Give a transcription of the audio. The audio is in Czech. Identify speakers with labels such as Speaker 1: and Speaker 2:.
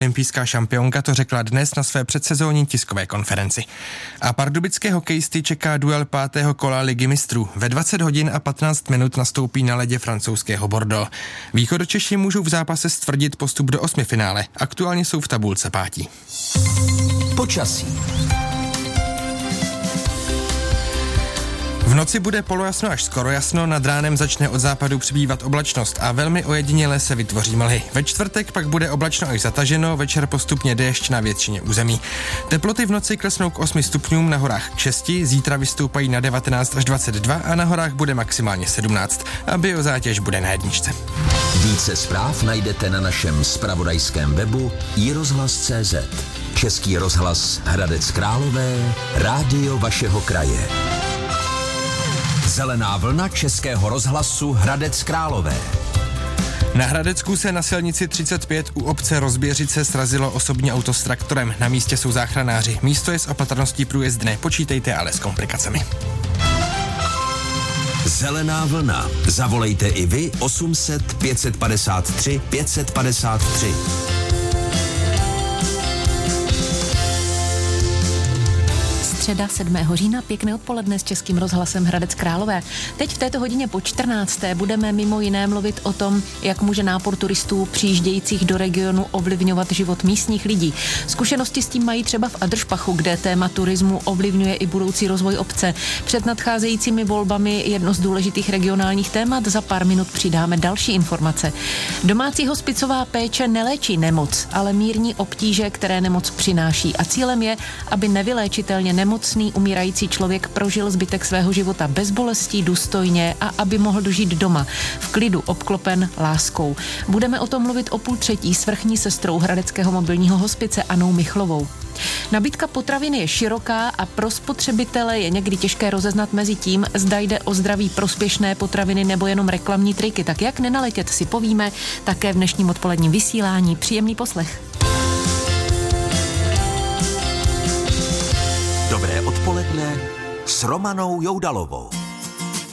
Speaker 1: olympijská šampionka to řekla dnes na své předsezónní tiskové konferenci. A pardubické hokejisty čeká duel 5. kola Ligy mistrů. Ve 20 hodin a 15 minut nastoupí na ledě francouzského Bordeaux. Východočeši můžou v zápase stvrdit postup do 8 finále. Aktuálně jsou v tabulce 5.
Speaker 2: Počasí.
Speaker 1: V noci bude polojasno až skoro jasno, nad ránem začne od západu přibývat oblačnost a velmi ojediněle se vytvoří mlhy. Ve čtvrtek pak bude oblačno až zataženo, večer postupně déšť na většině území. Teploty v noci klesnou k 8 stupňům, na horách k 6, zítra vystoupají na 19 až 22 a na horách bude maximálně 17 a biozátěž bude na 1.
Speaker 2: Více zpráv najdete na našem zpravodajském webu iRozhlas.cz. Český rozhlas Hradec Králové, rádio vašeho kraje. Zelená vlna Českého rozhlasu Hradec Králové.
Speaker 1: Na Hradecku se na silnici 35 u obce Rozběřice srazilo osobní auto s traktorem. Na místě jsou záchranáři. Místo je s opatrností průjezdné. Počítejte ale s komplikacemi.
Speaker 2: Zelená vlna. Zavolejte i vy 800 553 553.
Speaker 3: Středa 7. října, pěkné odpoledne s Českým rozhlasem Hradec Králové. Teď v této hodině po 14. budeme mimo jiné mluvit o tom, jak může nápor turistů přijíždějících do regionu ovlivňovat život místních lidí. Zkušenosti s tím mají třeba v Adršpachu, kde téma turismu ovlivňuje i budoucí rozvoj obce. Před nadcházejícími volbami jedno z důležitých regionálních témat, za pár minut přidáme další informace. Domácí hospicová péče neléčí nemoc, ale mírní obtíže, které nemoc přináší. A cílem je, aby nevyléčitelně nemocný umírající člověk prožil zbytek svého života bez bolestí, důstojně a aby mohl dožít doma, v klidu, obklopen láskou. Budeme o tom mluvit o 2:30 s vrchní sestrou hradeckého mobilního hospice Annou Michlovou. Nabídka potravin je široká a pro spotřebitele je někdy těžké rozeznat mezi tím, zda jde o zdraví prospěšné potraviny nebo jenom reklamní triky. Tak jak nenaletět, si povíme také v dnešním odpoledním vysílání. Příjemný poslech.
Speaker 2: Dobré odpoledne s Romanou Joudalovou.